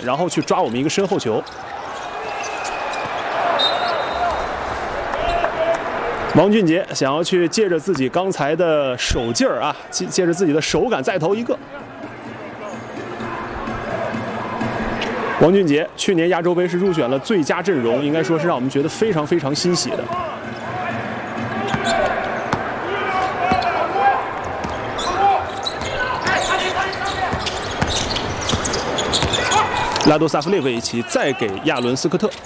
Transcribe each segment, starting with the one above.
然后去抓我们一个身后球。王俊杰想要去借着自己刚才的手劲儿啊，借着自己的手感再投一个。王俊杰去年亚洲杯是入选了最佳阵容，应该说是让我们觉得非常非常欣喜的。拉多萨夫列维奇再给亚伦斯科特，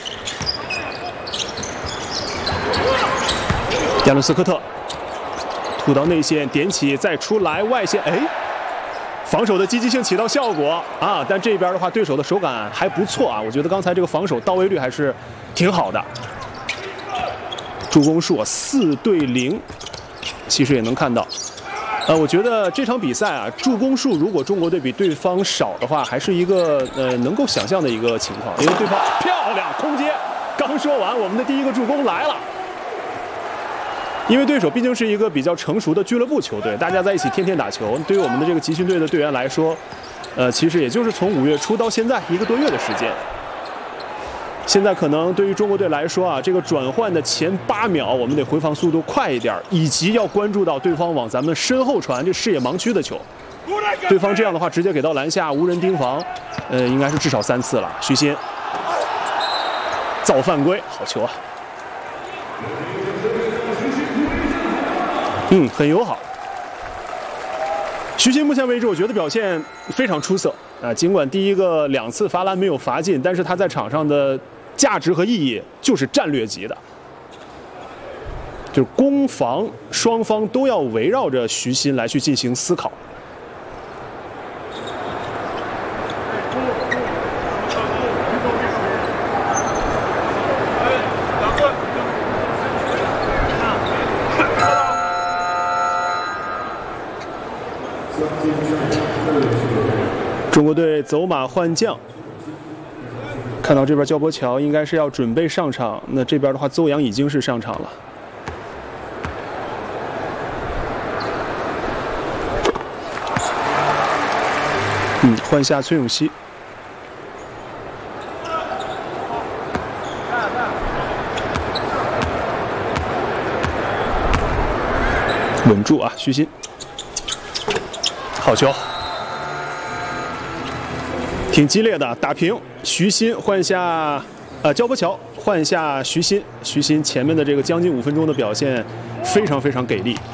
亚伦斯科特突到内线点起再出来外线，哎，防守的积极性起到效果啊！但这边的话，对手的手感还不错啊，我觉得刚才这个防守到位率还是挺好的。助攻数4对0，其实也能看到。我觉得这场比赛啊，助攻数如果中国队比对方少的话，还是一个能够想象的一个情况，因为对方漂亮空接，刚说完我们的第一个助攻来了。因为对手毕竟是一个比较成熟的俱乐部球队，大家在一起天天打球，对于我们的这个集训队的队员来说，其实也就是从5月初到现在1个多月的时间。现在可能对于中国队来说啊，这个转换的前8秒，我们得回防速度快一点，以及要关注到对方往咱们身后传这视野盲区的球。对方这样的话，直接给到篮下无人盯防，应该是至少3次了。徐新造犯规，好球啊！很友好。徐新目前为止，我觉得表现非常出色啊。尽管第一个2次罚篮没有罚进，但是他在场上的价值和意义就是战略级的，就是攻防双方都要围绕着徐新来去进行思考。中国队走马换将，看到这边焦博乔应该是要准备上场，那这边的话邹阳已经是上场了。换下崔永熙，稳住啊，徐新，好球。挺激烈的打平，徐新换下，焦博乔换下徐新，徐新前面的这个将近5分钟的表现非常非常给力。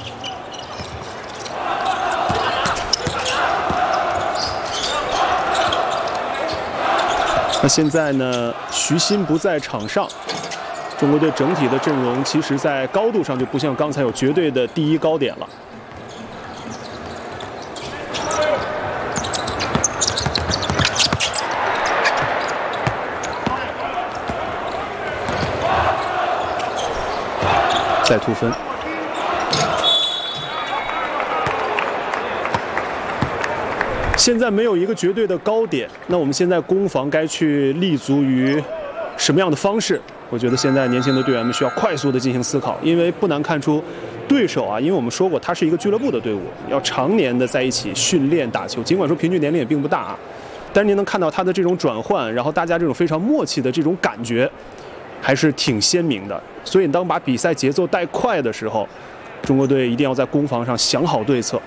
那现在呢，徐新不在场上，中国队整体的阵容其实在高度上就不像刚才有绝对的第一高点了。再突分，现在没有一个绝对的高点，那我们现在攻防该去立足于什么样的方式？我觉得现在年轻的队员们需要快速的进行思考，因为不难看出，对手啊，因为我们说过，他是一个俱乐部的队伍，要常年的在一起训练打球，尽管说平均年龄也并不大啊，但是您能看到他的这种转换，然后大家这种非常默契的这种感觉，还是挺鲜明的。所以当把比赛节奏带快的时候，中国队一定要在攻防上想好对策。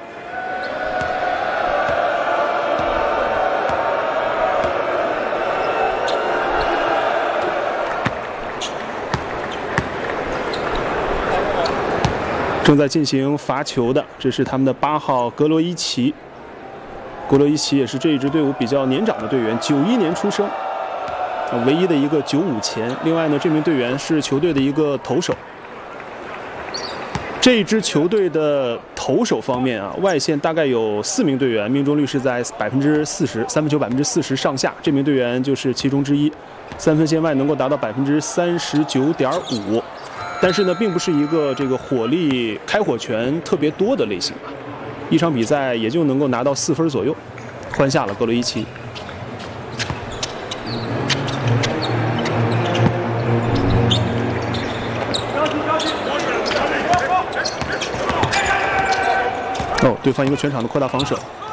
正在进行罚球的，这是他们的8号格罗伊奇。格罗伊奇也是这一支队伍比较年长的队员，91年出生。唯一的一个95前，另外呢，这名队员是球队的一个投手。这支球队的投手方面啊，外线大概有4名队员命中率是在40%，三分球40%上下，这名队员就是其中之一。3分线外能够达到39.5%，但是呢，并不是一个这个火力开火权特别多的类型啊，一场比赛也就能够拿到4分左右。换下了格罗伊奇。对方一个全场的扩大防守，